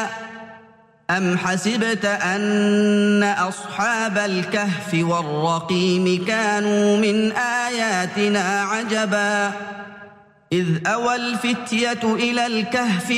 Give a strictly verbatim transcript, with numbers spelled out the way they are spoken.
أم حسبت أن أصحاب الكهف والرقيم كانوا من آياتنا عجبا إذ أوى الفتية إلى الكهف